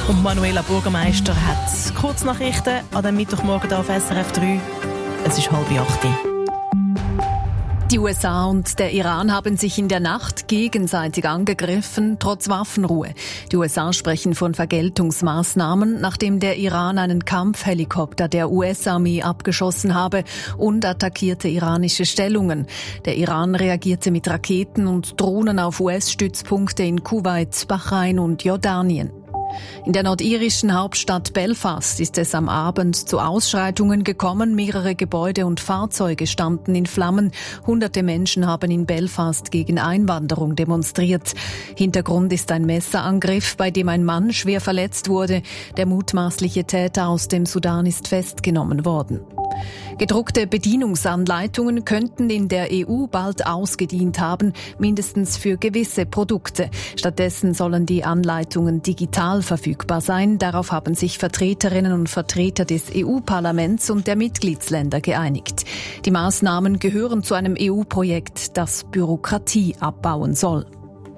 Und Manuela Bürgermeister hat Kurznachrichten an dem Mittwochmorgen hier auf SRF 3. Es ist 7:30. Die USA und der Iran haben sich in der Nacht gegenseitig angegriffen, trotz Waffenruhe. Die USA sprechen von Vergeltungsmaßnahmen, nachdem der Iran einen Kampfhelikopter der US-Armee abgeschossen habe und attackierte iranische Stellungen. Der Iran reagierte mit Raketen und Drohnen auf US-Stützpunkte in Kuwait, Bahrain und Jordanien. In der nordirischen Hauptstadt Belfast ist es am Abend zu Ausschreitungen gekommen. Mehrere Gebäude und Fahrzeuge standen in Flammen. Hunderte Menschen haben in Belfast gegen Einwanderung demonstriert. Hintergrund ist ein Messerangriff, bei dem ein Mann schwer verletzt wurde. Der mutmaßliche Täter aus dem Sudan ist festgenommen worden. Gedruckte Bedienungsanleitungen könnten in der EU bald ausgedient haben, mindestens für gewisse Produkte. Stattdessen sollen die Anleitungen digital verfügbar sein. Darauf haben sich Vertreterinnen und Vertreter des EU-Parlaments und der Mitgliedsländer geeinigt. Die Maßnahmen gehören zu einem EU-Projekt, das Bürokratie abbauen soll.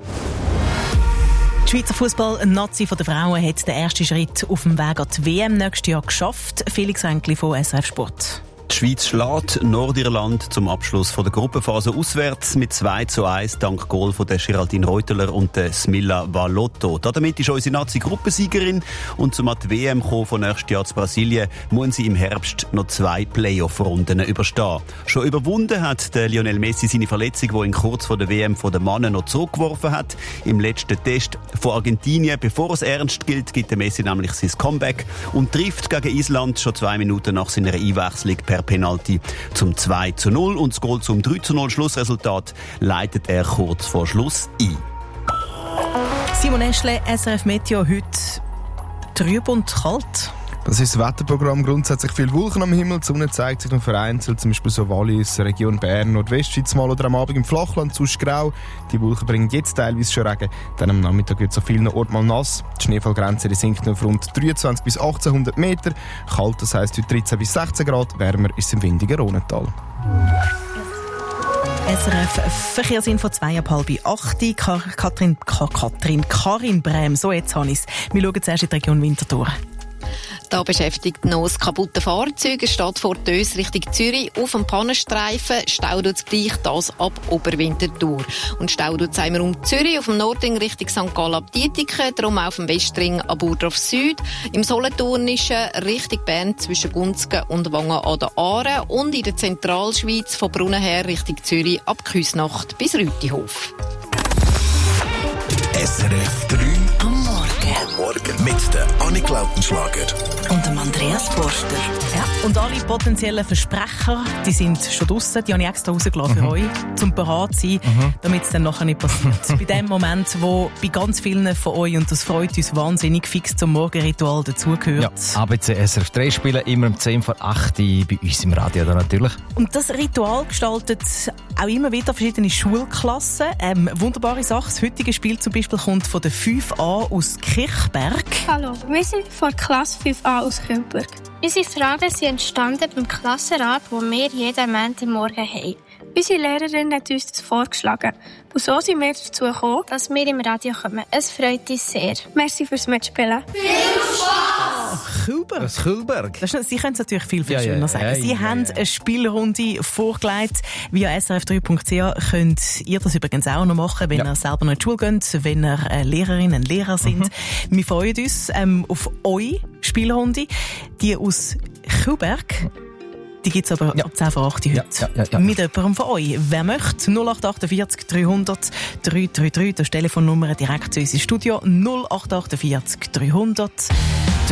Die Schweizer Fußball-Nazi der Frauen hat den ersten Schritt auf dem Weg an die WM nächstes Jahr geschafft. Felix Enkli von SRF Sport. Die Schweiz schlägt Nordirland zum Abschluss der Gruppenphase auswärts mit 2:1 dank Goal von der Geraldine Reuteler und der Smilla Valotto. Damit ist unsere Nazi Gruppensiegerin und zum an die WM kommen von nächstes Jahr zu Brasilien muss sie im Herbst noch 2 Playoff-Runden überstehen. Schon überwunden hat der Lionel Messi seine Verletzung, die ihn kurz vor der WM von den Männern noch zurückgeworfen hat. Im letzten Test von Argentinien, bevor es ernst gilt, gibt der Messi nämlich sein Comeback und trifft gegen Island schon 2 Minuten nach seiner Einwechslung per Penalty zum 2:0 und das Goal zum 3:0 Schlussresultat leitet er kurz vor Schluss ein. Simon Eschle, SRF Meteo, heute trüb und kalt. Das ist das Wetterprogramm. Grundsätzlich viel Wolken am Himmel. Die Sonne zeigt sich noch vereinzelt, zum Beispiel so Wallis, Region Bern, Nordwestschweiz mal oder am Abend im Flachland sonst grau. Die Wolken bringen jetzt teilweise schon Regen. Dann am Nachmittag wird es an vielen Orten mal nass. Die Schneefallgrenze sinkt noch auf rund 23 bis 1800 Meter. Kalt, das heisst heute 13 bis 16 Grad. Wärmer ist es im windigen Rhonental. SRF Verkehrsinfo 7:30. Karin Brem. So, jetzt habe ich es. Wir schauen zuerst in die Region Winterthur. Da beschäftigt noch das kaputte Fahrzeug. Es steht vor Dös Richtung Zürich auf dem Pannenstreifen. Stau tut's gleich, das ab Oberwinterthur. Und Stau tut's einmal um Zürich auf dem Nordring Richtung St. Gallen ab Dietiken, darum auf dem Westring ab Burdorf Süd. Im Solothurnischen Richtung Bern zwischen Gunzgen und Wangen an der Aare. Und in der Zentralschweiz von Brunnen her Richtung Zürich ab Küsnacht bis Rütihof. SRF 3 Am Morgen. mit der Annik Lautenschlager Und dem Andreas Forster. Ja, und alle potenziellen Versprecher, die sind schon draussen. Die habe ich extra rausgelassen für euch, zum bereit zu sein, damit es dann nachher nicht passiert. Bei dem Moment, wo bei ganz vielen von euch, und das freut uns wahnsinnig, fix zum Morgenritual dazugehört. Ja, ABC SRF 3 spielen immer um 10:08 bei uns im Radio da natürlich. Und das Ritual gestaltet auch immer wieder verschiedene Schulklassen. Wunderbare Sache. Das heutige Spiel zum Beispiel kommt von der 5a aus Kirchberg. Hallo, wir sind von Klasse 5a aus Kühlburg. Unsere Fragen sind entstanden beim Klassenrat, wo wir jeden Montagmorgen haben. Unsere Lehrerin hat uns das vorgeschlagen. Und so sind wir dazu gekommen, dass wir im Radio kommen. Es freut uns sehr. Merci fürs Mitspielen. Kühlberg. Das Kühlberg. Sie können es natürlich viel schöner sagen. Sie haben eine Spielrunde vorgelegt. Via srf3.ch könnt ihr das übrigens auch noch machen, wenn ihr selber noch in die Schule geht, wenn ihr Lehrerinnen und Lehrer sind. Wir freuen uns auf eure Spielrunde. Die aus Kühlberg. Die gibt es aber ab 10:08 heute. Mit jemandem von euch. Wer möchte? 0848 300 333. Das ist die Telefonnummer direkt zu uns ins Studio. 0848 300